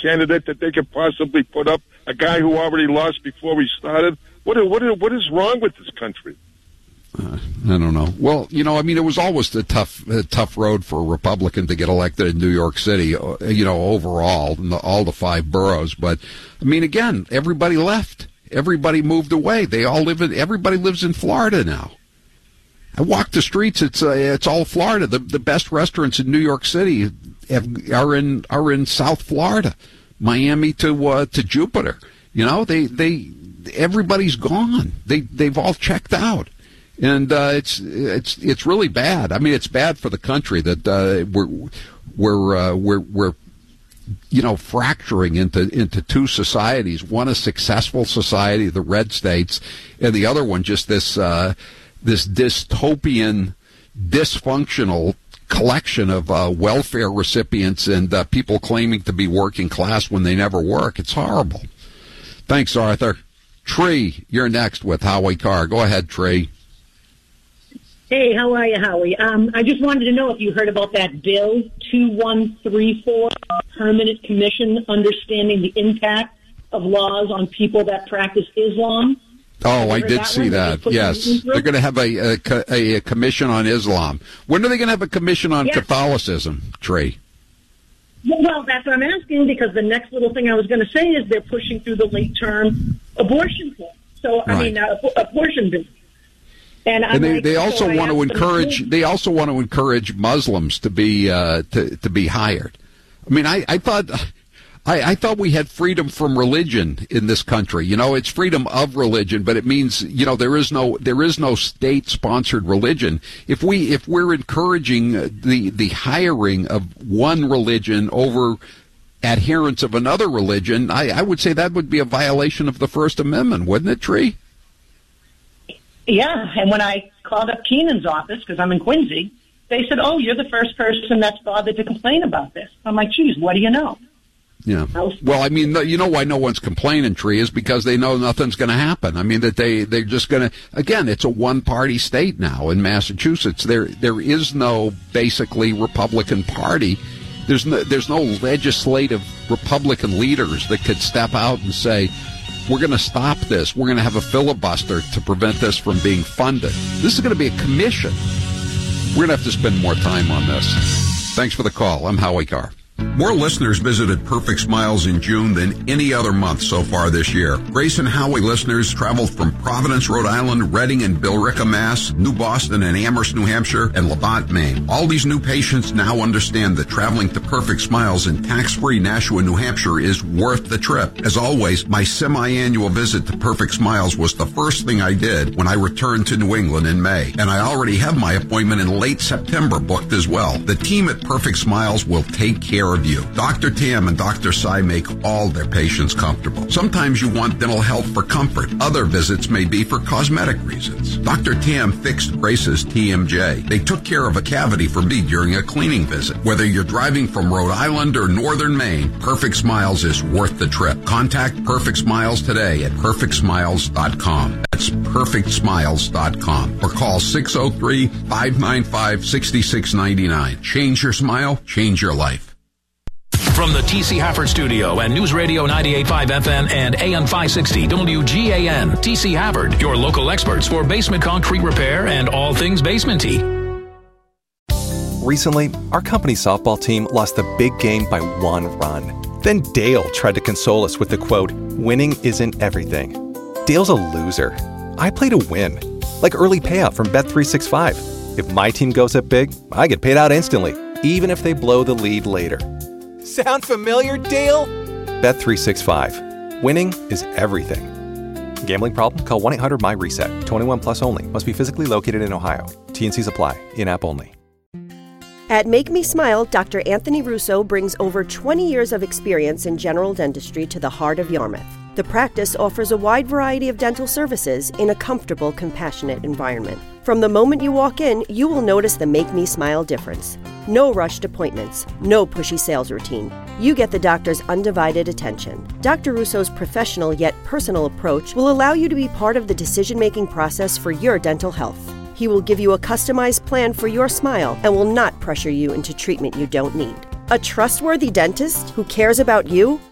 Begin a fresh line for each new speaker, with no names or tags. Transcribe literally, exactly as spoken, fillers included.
candidate that they could possibly put up, a guy who already lost before we started? What what what is wrong with this country?
Uh, I don't know. Well, you know, I mean, it was always a tough, a tough road for a Republican to get elected in New York City, uh, you know, overall, in the, all the five boroughs. But, I mean, again, everybody left. Everybody moved away. They all live in, everybody lives in Florida now. I walk the streets, it's uh, it's all Florida. The the best restaurants in New York City have, are in are in South Florida, Miami to uh, to Jupiter. You know, they, they everybody's gone. They they've all checked out. And uh, it's it's it's really bad. I mean, it's bad for the country that uh, we're we're uh, we're we're you know fracturing into into two societies. One a successful society, the red states, and the other one just this uh, this dystopian, dysfunctional collection of uh, welfare recipients and uh, people claiming to be working class when they never work. It's horrible. Thanks, Arthur. Tree, you're next with Howie Carr. Go ahead, Tree.
Hey, how are you, Howie? Um, I just wanted to know if you heard about that bill, two one three four, Permanent Commission Understanding the Impact of Laws on People that Practice Islam.
Oh, I did see that. Yes. They're going to have a, a, a commission on Islam. When are they going to have a commission on yes. Catholicism, Trey?
Well, that's what I'm asking, because the next little thing I was going to say is they're pushing through the late-term abortion bill. So, I right. mean, uh, abortion bill. And,
and they,
like,
they also
so
want to encourage. They also want to encourage Muslims to be uh, to to be hired. I mean, I, I thought I, I thought we had freedom from religion in this country. You know, it's freedom of religion, but it means you know there is no there is no state sponsored religion. If we if we're encouraging the the hiring of one religion over adherents of another religion, I, I would say that would be a violation of the First Amendment, wouldn't it, Tree?
Yeah, and when I called up Keenan's office, because I'm in Quincy, they said, oh, you're the first person that's bothered to complain about this. I'm like, geez, what do you know?
Yeah. Well, I mean, you know why no one's complaining, Tree, is because they know nothing's going to happen. I mean, that they, they're just going to, again, it's a one-party state now in Massachusetts. There There is no, basically, Republican Party. There's no, there's no legislative Republican leaders that could step out and say, we're going to stop this. We're going to have a filibuster to prevent this from being funded. This is going to be a commission. We're going to have to spend more time on this. Thanks for the call. I'm Howie Carr. More listeners visited Perfect Smiles in June than any other month so far this year. Grace and Howie listeners traveled from Providence, Rhode Island, Reading and Billerica, Mass., New Boston and Amherst, New Hampshire, and Lavant, Maine. All these new patients now understand that traveling to Perfect Smiles in tax-free Nashua, New Hampshire is worth the trip. As always, my semi-annual visit to Perfect Smiles was the first thing I did when I returned to New England in May. And I already have my appointment in late September booked as well. The team at Perfect Smiles will take care of you. Doctor Tam and Doctor Sai make all their patients comfortable. Sometimes you want dental health for comfort. Other visits may be for cosmetic reasons. Doctor Tam fixed Grace's T M J. They took care of a cavity for me during a cleaning visit. Whether you're driving from Rhode Island or Northern Maine, Perfect Smiles is worth the trip. Contact Perfect Smiles today at perfect smiles dot com. That's perfect smiles dot com. Or call six oh three, five nine five, six six nine nine. Change your smile, change your life.
From the T C Hafford Studio and News Radio ninety-eight point five F M and A M five sixty W G A N, T C Hafford, your local experts for basement concrete repair and all things basement-y.
Recently, our company softball team lost the big game by one run. Then Dale tried to console us with the quote, "Winning isn't everything." Dale's a loser. I play to win. Like early payout from Bet three sixty-five. If my team goes up big, I get paid out instantly, even if they blow the lead later. Sound familiar, Dale? Bet three sixty-five. Winning is everything. Gambling problem? Call one eight hundred M Y reset. twenty-one plus only. Must be physically located in Ohio. T and Cs apply. In-app only.
At Make Me Smile, Doctor Anthony Russo brings over twenty years of experience in general dentistry to the heart of Yarmouth. The practice offers a wide variety of dental services in a comfortable, compassionate environment. From the moment you walk in, you will notice the Make Me Smile difference. No rushed appointments, no pushy sales routine. You get the doctor's undivided attention. Doctor Russo's professional yet personal approach will allow you to be part of the decision-making process for your dental health. He will give you a customized plan for your smile and will not pressure you into treatment you don't need. A trustworthy dentist who cares about you